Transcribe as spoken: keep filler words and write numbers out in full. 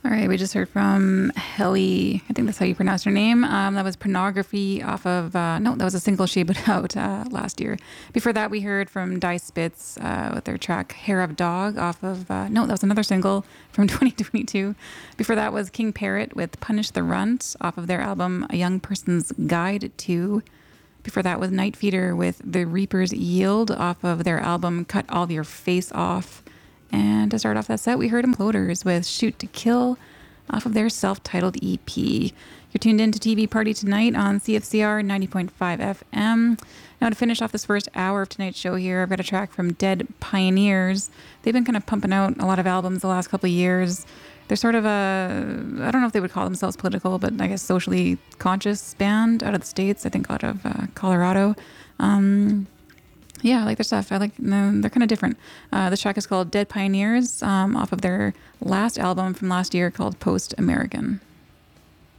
All right, we just heard from Helly. I think that's how you pronounce her name. Um, that was Pornography off of, uh, no, that was a single she put out uh, last year. Before that, we heard from Die Spitz uh, with their track Hair of Dog off of, uh, no, that was another single from twenty twenty-two. Before that was King Parrot with Punish the Runt off of their album A Young Person's Guide to. Before that was Night Feeder with The Reaper's Yield off of their album Cut All Your Face Off. And to start off that set, we heard Imploders with Shoot to Kill off of their self-titled E P. You're tuned in to T V Party Tonight on C F C R ninety point five F M. Now to finish off this first hour of tonight's show here, I've got a track from Dead Pioneers. They've been kind of pumping out a lot of albums the last couple of years. They're sort of a, I don't know if they would call themselves political, but I guess socially conscious band out of the States, I think out of uh, Colorado. Um... Yeah, I like their stuff. I like, no, they're kind of different. Uh, the track is called Dead Pioneers um, off of their last album from last year called Post American.